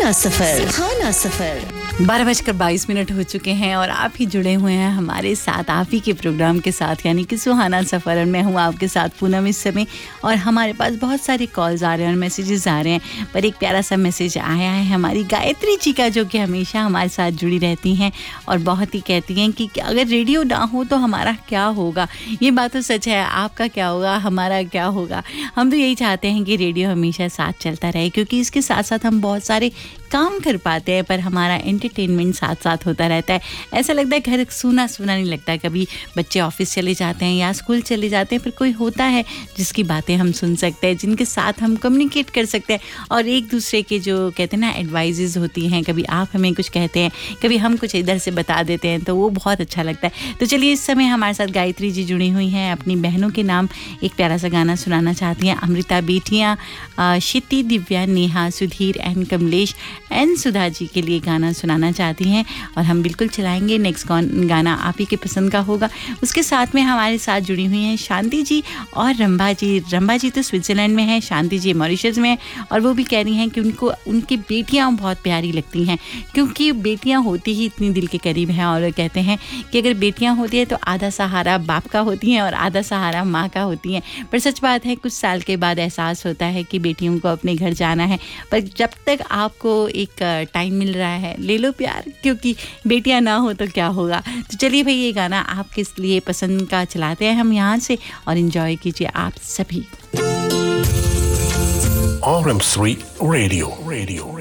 सुहाना सफर 12:22 हो चुके हैं और आप ही जुड़े हुए हैं हमारे साथ, आप ही के प्रोग्राम के साथ, यानी कि सुहाना सफ़र। और मैं हूँ आपके साथ पूनम इस समय। और हमारे पास बहुत सारे कॉल्स आ रहे हैं और मैसेजेस आ रहे हैं, पर एक प्यारा सा मैसेज आया है हमारी गायत्री जी का, जो कि हमेशा हमारे साथ जुड़ी रहती हैं और बहुत ही कहती हैं कि अगर रेडियो ना हो तो हमारा क्या होगा। ये बात तो सच है, आपका क्या होगा, हमारा क्या होगा। हम तो यही चाहते हैं कि रेडियो हमेशा साथ चलता रहे, क्योंकि इसके साथ साथ हम बहुत सारे काम कर पाते हैं, पर हमारा एंटरटेनमेंट साथ साथ होता रहता है। ऐसा लगता है घर सूना सूना नहीं लगता। कभी बच्चे ऑफिस चले जाते हैं या स्कूल चले जाते हैं, पर कोई होता है जिसकी बातें हम सुन सकते हैं, जिनके साथ हम कम्युनिकेट कर सकते हैं और एक दूसरे के जो कहते हैं ना एडवाइजेस होती हैं, कभी आप हमें कुछ कहते हैं, कभी हम कुछ इधर से बता देते हैं, तो वो बहुत अच्छा लगता है। तो चलिए, इस समय हमारे साथ गायत्री जी जुड़ी हुई हैं, अपनी बहनों के नाम एक प्यारा सा गाना सुनाना चाहती हैं। अमृता बेटियाँ, शिति, दिव्या, नेहा, सुधीर एंड कमलेश एंड सुधा जी के लिए गाना सुनाना चाहती हैं और हम बिल्कुल चलाएंगे। नेक्स्ट गाना आप ही के पसंद का होगा। उसके साथ में हमारे साथ जुड़ी हुई हैं शांति जी और रंभा जी। रंभा जी तो स्विट्ज़रलैंड में है, शांति जी मॉरिशस में है, और वो भी कह रही हैं कि उनको उनकी बेटियां बहुत प्यारी लगती हैं, क्योंकि बेटियां होती ही इतनी दिल के करीब हैं। और कहते हैं कि अगर बेटियां होती हैं तो आधा सहारा बाप का होती हैं और आधा सहारा माँ का होती हैं। पर सच बात है, कुछ साल के बाद एहसास होता है कि बेटियों को अपने घर जाना है, पर जब तक आपको एक टाइम मिल रहा है, ले लो प्यार, क्योंकि बेटियां ना हो तो क्या होगा। तो चलिए भाई, ये गाना आपके लिए पसंद का चलाते हैं हम यहाँ से, और एंजॉय कीजिए आप सभी। RM3 radio